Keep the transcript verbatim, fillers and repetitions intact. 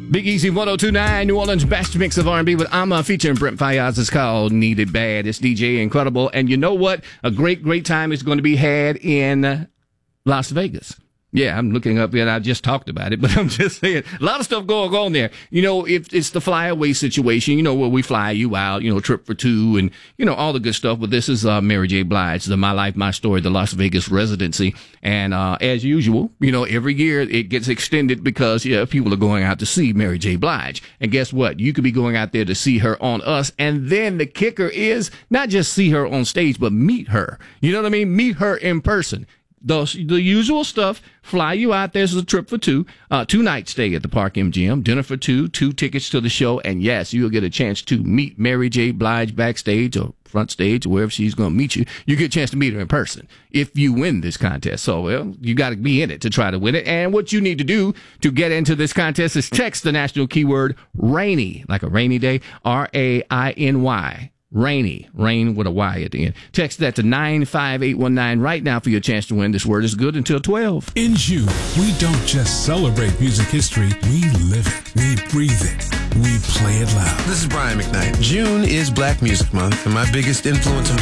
Big Easy one oh two point nine, New Orleans' best mix of R and B with Amma featuring Brent Faiyaz. It's called Need It Bad. It's D J Incredible. And you know what? A great, great time is going to be had in Las Vegas. Yeah, I'm looking up, and I just talked about it, but I'm just saying, a lot of stuff going on there. You know, if it's the flyaway situation, you know, where we fly you out, you know, trip for two and, you know, all the good stuff. But this is uh, Mary J. Blige, the My Life, My Story, the Las Vegas residency. And uh, as usual, you know, every year it gets extended because, yeah, people are going out to see Mary J. Blige. And guess what? You could be going out there to see her on us. And then the kicker is not just see her on stage, but meet her. You know what I mean? Meet her in person. The, the usual stuff, fly you out. There's a trip for two, uh, two night stay at the Park M G M, dinner for two, two tickets to the show, and yes, you'll get a chance to meet Mary J. Blige backstage or front stage or wherever she's going to meet you. You get a chance to meet her in person if you win this contest. So, well, you got to be in it to try to win it. And what you need to do to get into this contest is text the national keyword rainy, like a rainy day, R A I N Y. Rainy, rain with a Y at the end. Text that to nine five eight one nine right now for your chance to win. This word is good until twelve. In June, we don't just celebrate music history, we live it, we breathe it, we play it loud. This is Brian McKnight. June is Black Music Month, and my biggest influence in